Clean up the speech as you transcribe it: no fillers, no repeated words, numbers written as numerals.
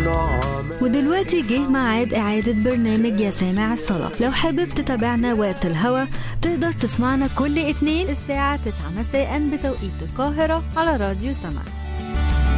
ودلوقتي جه ميعاد إعادة برنامج يا سامع الصلاة. لو حابب تتابعنا وقت الهوا تقدر تسمعنا كل اثنين الساعة 9 مساء بتوقيت القاهرة على راديو سمع.